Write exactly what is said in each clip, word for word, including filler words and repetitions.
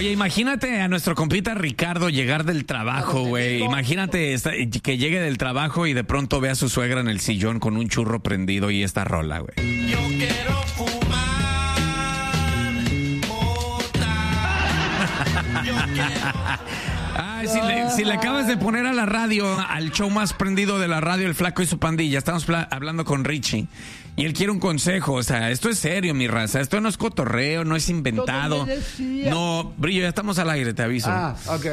Oye, imagínate a nuestro compita Ricardo llegar del trabajo, güey. Imagínate esta, que llegue del trabajo y de pronto vea a su suegra en el sillón con un churro prendido y esta rola, güey. Yo quiero fumar mota. Yo quiero... Ay, si le, si le acabas de poner a la radio, al show más prendido de la radio, El Flaco y su Pandilla, estamos pla- hablando con Richie y él quiere un consejo. O sea, esto es serio, mi raza. Esto no es cotorreo, no es inventado. No, Brillo, ya estamos al aire, te aviso. Ah, ok.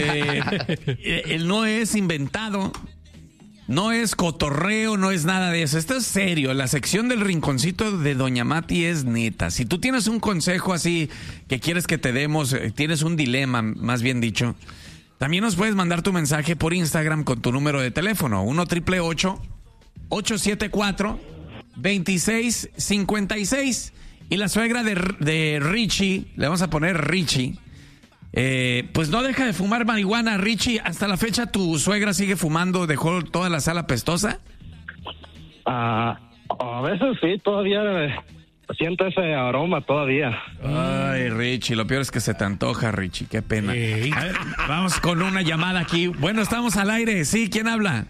Eh, él no es inventado, no es cotorreo, no es nada de eso. Esto es serio. La sección del rinconcito de Doña Mati es neta. Si tú tienes un consejo así que quieres que te demos, eh, tienes un dilema, más bien dicho, también nos puedes mandar tu mensaje por Instagram con tu número de teléfono, uno triple ocho, ocho siete cuatro, dos seis cinco seis. Y la suegra de, de Richie, le vamos a poner Richie, eh, pues no deja de fumar marihuana. Richie, hasta la fecha tu suegra sigue fumando, dejó toda la sala pestosa. Ah, a veces sí, todavía siento ese aroma todavía. Ay, Richie, lo peor es que se te antoja, Richie, qué pena. A ver, vamos con una llamada aquí. Bueno, estamos al aire, sí, ¿quién habla?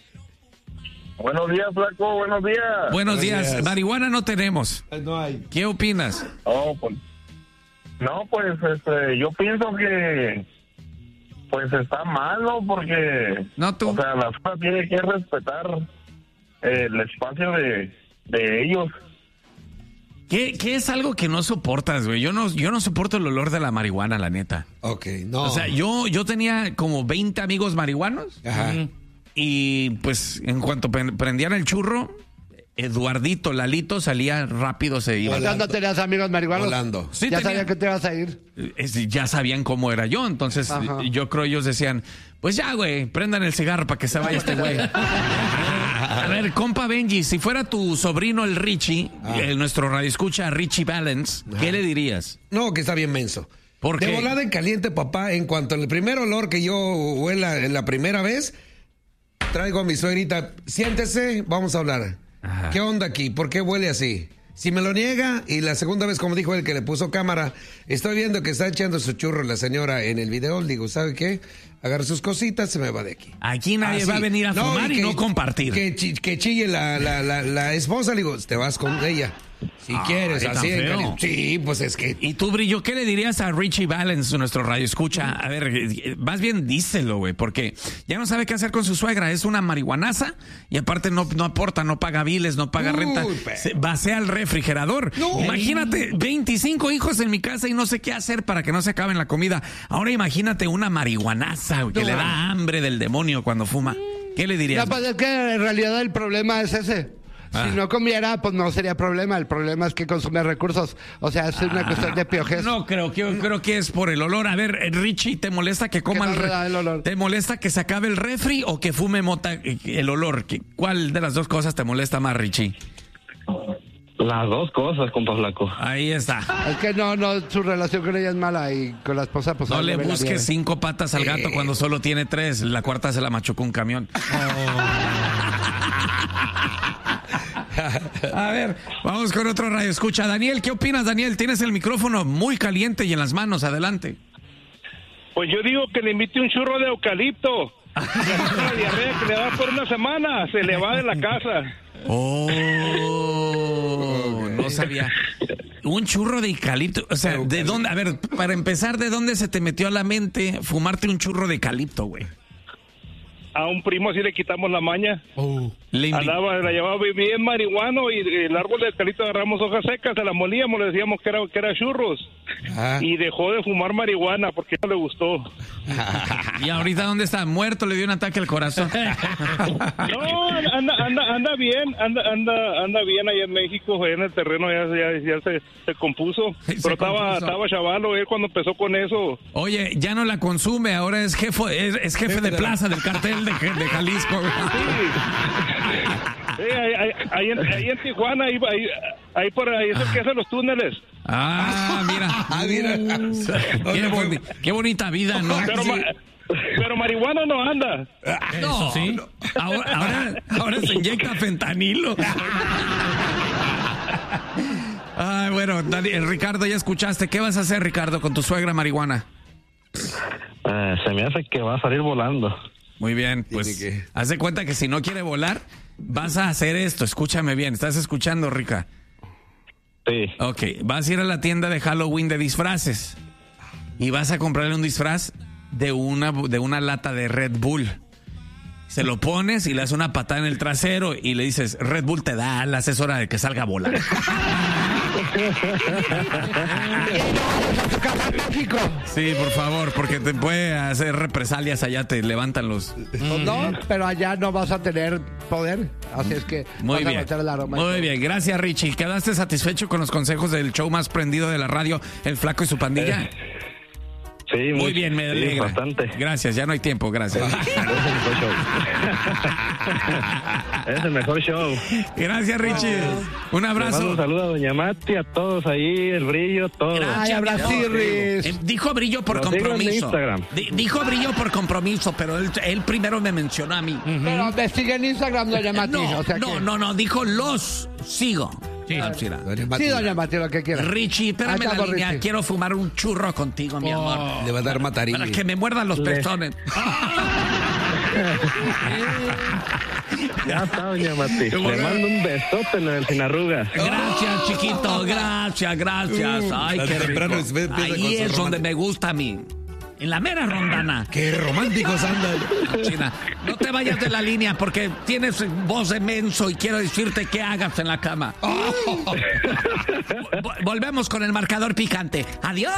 Buenos días, Flaco, buenos días. Buenos, Buenos días. días. Marihuana no tenemos. No hay. ¿Qué opinas? Oh, pues, no, pues este, yo pienso que pues está malo porque No, tú. o sea, la F A tiene que respetar eh, el espacio de, de ellos. ¿Qué, ¿Qué es algo que no soportas, güey? Yo no, yo no soporto el olor de la marihuana, la neta. Ok, no. O sea, yo, yo tenía como veinte amigos marihuanos. Ajá. Y pues en cuanto pre- prendían el churro, Eduardito, Lalito salía rápido, se iba. Hola. ¿Cuándo tenías amigos marihuanos? Volando. Sí, ya tenía- sabía que te ibas a ir. Es- ya sabían cómo era yo, entonces Ajá. yo creo ellos decían, pues ya, güey, prendan el cigarro para que se vaya este güey. A ver, compa Benji, si fuera tu sobrino el Richie, Ah. el, nuestro radioescucha Richie Valens, ¿qué le dirías? No, que está bien menso. ¿Por De qué? volada en caliente, papá, en cuanto al primer olor que yo huela en la primera vez, traigo a mi suegrita, siéntese, vamos a hablar. Ajá. ¿Qué onda aquí? ¿Por qué huele así? Si me lo niega, y la segunda vez, como dijo él, que le puso cámara, estoy viendo que está echando su churro la señora en el video, le digo, ¿sabe qué? Agarra sus cositas, se me va de aquí. Aquí nadie Así. va a venir a No, fumar y, que- no compartir. Que, chi- que chille la, la, la, la esposa, le digo, te vas con ella. Si Ay, quieres, tan así. en feo. caliente. Sí, pues es que... Y tú, Brillo, ¿qué le dirías a Richie Valens, nuestro radioescucha? A ver, eh, más bien díselo, güey, porque ya no sabe qué hacer con su suegra. Es una marihuanaza y aparte no, no aporta, no paga biles, no paga Uy, renta. pero- Se vacía el refrigerador. No. Imagínate, veinticinco hijos en mi casa y no sé qué hacer para que no se acaben la comida. Ahora imagínate una marihuanaza güey, que No. le da hambre del demonio cuando fuma. ¿Qué le dirías? No, pues es que en realidad el problema es ese. Ah. Si no comiera, pues no sería problema. El problema es que consume recursos. O sea, es una cuestión de piojez. No creo, que, yo creo que es por el olor. A ver, eh, Richie, ¿te molesta que coma no el, le re- da el olor? ¿Te molesta que se acabe el refri o que fume mota eh, el olor? ¿Qué- ¿Cuál de las dos cosas te molesta más, Richie? Las dos cosas, compa Flaco. Ahí está. Es que no, no, su relación con ella es mala y con la esposa, pues... No ahí le ve la busques nieve. cinco patas al gato cuando solo tiene tres. La cuarta se la machucó un camión. A ver, vamos con otro radio. Escucha, Daniel, ¿qué opinas, Daniel? Tienes el micrófono muy caliente y en las manos. Adelante. Pues yo digo que le invite un churro de eucalipto. La diarrea que le da por una semana, se le va de la casa. Oh, no sabía. Un churro de eucalipto. O sea, ¿de dónde? A ver, para empezar, ¿de dónde se te metió a la mente fumarte un churro de eucalipto, güey? A un primo así le quitamos la maña. Le invi- Andaba, la llevaba bien marihuano y el árbol de eucalipto agarramos hojas secas, se la molíamos, le decíamos que era, que era churros. Ah. Y dejó de fumar marihuana porque no le gustó. ¿Y ahorita dónde está? Muerto, le dio un ataque al corazón. No, anda, anda, anda bien, anda, anda, anda bien allá en México, allá en el terreno ya, ya, ya se, se compuso. Se Pero estaba, compuso. estaba chavalo él cuando empezó con eso. Oye, ya no la consume, ahora es jefe, es, es jefe de plaza del cartel de, de Jalisco. Sí, ahí, ahí, ahí en, ahí en Tijuana, ahí, ahí, ahí por ahí es el que hace los túneles. Ah, mira. Ah, mira. Qué, boni- qué bonita vida, ¿no? Pero, Sí. ma- pero marihuana no anda. No, sí. Ahora, ahora, ahora se inyecta fentanilo. Ay, Ah, bueno, Dani, Ricardo, ya escuchaste. ¿Qué vas a hacer, Ricardo, con tu suegra marihuana? Eh, se me hace que va a salir volando. Muy bien, pues Tiene que- haz de cuenta que si no quiere volar, vas a hacer esto. Escúchame bien, ¿estás escuchando, Rica? Sí. Ok, vas a ir a la tienda de Halloween de disfraces y vas a comprarle un disfraz de una, de una lata de Red Bull. Se lo pones y le das una patada en el trasero y le dices, Red Bull te da alas, es hora de que salga a volar. México. Sí, por favor, porque te puede hacer represalias allá, te levantan los... Pues no, pero allá no vas a tener poder. Así es que Muy vas a bien, meter el aroma. muy bien, gracias Richie. ¿Quedaste satisfecho con los consejos del show más prendido de la radio, El Flaco y su pandilla? Sí, muy, Muy bien, me sí, alegra. bastante. Gracias, ya no hay tiempo, gracias. Es el mejor show. Es el mejor show. Gracias, Richie. Un Le mando abrazo. un saludo a Doña Mati, a todos ahí, el brillo, todo. Ay, Abracirris. Eh, Dijo brillo por Lo sigo en compromiso. Instagram. Di- dijo brillo por compromiso, pero él, él primero me mencionó a mí. Pero me sigue en Instagram, doña Mati. No, o sea no, que- no, no, dijo los sigo. Sí, Doña Mati Sí, doña Mati, lo que quiera. Richie, espérame Ahí en la estamos, línea. Richie. Quiero fumar un churro contigo, mi amor. le va a dar matarile. Para que me muerdan los Le- pezones. Ya está, Doña Mati. Le mando un besote en el sin arrugas. Gracias, chiquito. Gracias, gracias. Ay, Tan qué rico. temprano empieza con Ahí su es donde romántico. me gusta a mí. En la mera rondana. Qué románticos andan. China, no te vayas de la línea porque tienes voz de menso y quiero decirte qué hagas en la cama. Vo- Volvemos con el marcador picante. Adiós.